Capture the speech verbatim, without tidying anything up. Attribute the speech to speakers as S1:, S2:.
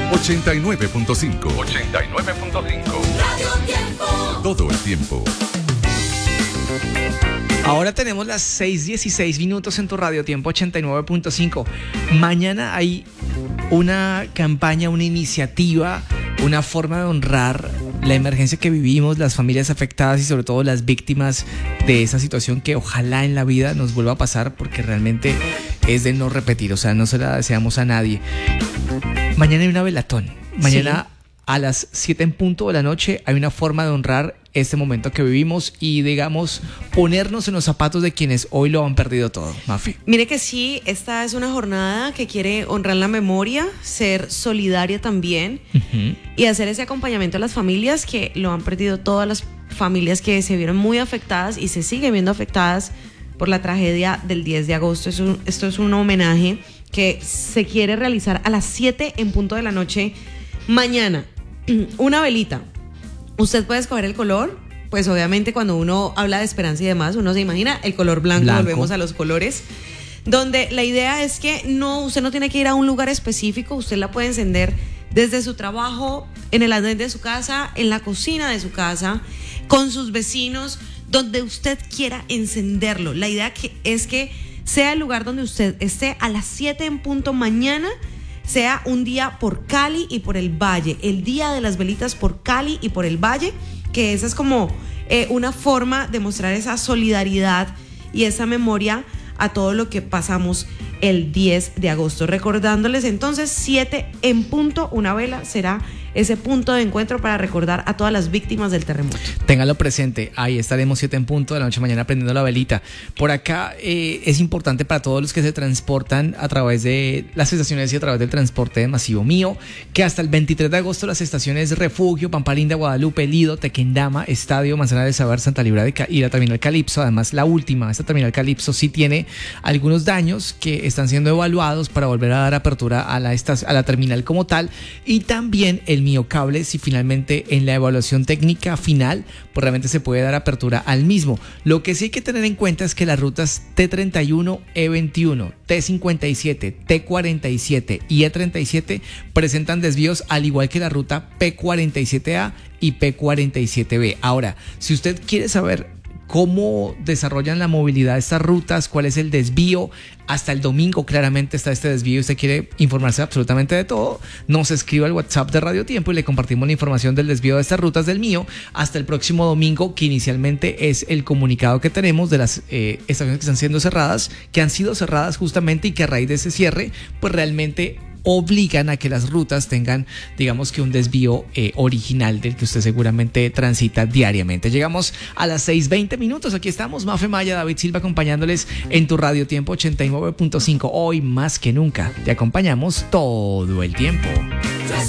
S1: ochenta y nueve punto cinco.
S2: ochenta y nueve punto cinco.
S3: Radio Tiempo.
S1: Todo el tiempo.
S4: Ahora tenemos las seis dieciséis minutos en tu Radio Tiempo ochenta y nueve punto cinco. Mañana hay una campaña, una iniciativa, una forma de honrar la emergencia que vivimos, las familias afectadas y sobre todo las víctimas de esa situación que ojalá en la vida nos vuelva a pasar, porque realmente es de no repetir, o sea, no se la deseamos a nadie. Mañana hay una velatón. Mañana sí. A las siete en punto de la noche hay una forma de honrar este momento que vivimos y, digamos, ponernos en los zapatos de quienes hoy lo han perdido todo. Mafi.
S5: Mire que sí, esta es una jornada que quiere honrar la memoria, ser solidaria también, uh-huh. y hacer ese acompañamiento a las familias que lo han perdido, todas las familias que se vieron muy afectadas y se siguen viendo afectadas por la tragedia del diez de agosto. Es un, esto es un homenaje que se quiere realizar a las siete en punto de la noche mañana. Una velita. Usted puede escoger el color. Pues obviamente cuando uno habla de esperanza y demás, uno se imagina el color blanco, blanco. Volvemos a los colores. Donde la idea es que no, usted no tiene que ir a un lugar específico. Usted la puede encender desde su trabajo, en el andén de su casa, en la cocina de su casa, con sus vecinos, donde usted quiera encenderlo. La idea que es que sea el lugar donde usted esté a las siete en punto mañana, sea un día por Cali y por el Valle, el día de las velitas por Cali y por el Valle, que esa es como eh, una forma de mostrar esa solidaridad y esa memoria a todo lo que pasamos el diez de agosto. Recordándoles entonces, siete en punto, una vela será ese punto de encuentro para recordar a todas las víctimas del terremoto.
S4: Ténganlo presente, ahí estaremos siete en punto de la noche mañana prendiendo la velita. Por acá eh, es importante para todos los que se transportan a través de las estaciones y a través del transporte masivo mío, que hasta el veintitrés de agosto las estaciones Refugio, Pampa Linda, Guadalupe, Lido, Tequendama, Estadio, Manzana del Saber, Santa Libra de y la terminal Calipso. Además, la última, esta terminal Calipso sí tiene algunos daños que están siendo evaluados para volver a dar apertura a la, estac- a la terminal como tal, y también el Mío Cable, si finalmente en la evaluación técnica final pues realmente se puede dar apertura al mismo. Lo que sí hay que tener en cuenta es que las rutas T treinta y uno, E veintiuno, T cincuenta y siete, T cuarenta y siete y E treinta y siete presentan desvíos, al igual que la ruta P cuarenta y siete A y P cuarenta y siete B. Ahora, si usted quiere saber cómo desarrollan la movilidad de estas rutas, cuál es el desvío, hasta el domingo claramente está este desvío y usted quiere informarse absolutamente de todo, nos escriba al WhatsApp de Radio Tiempo y le compartimos la información del desvío de estas rutas del mío hasta el próximo domingo, que inicialmente es el comunicado que tenemos de las eh, estaciones que están siendo cerradas, que han sido cerradas justamente y que a raíz de ese cierre pues realmente obligan a que las rutas tengan, digamos que un desvío eh, original del que usted seguramente transita diariamente. Llegamos a las seis veinte minutos, aquí estamos, Mafe Maya, David Silva acompañándoles en tu Radio Tiempo ochenta y nueve punto cinco. Hoy más que nunca te acompañamos todo el tiempo.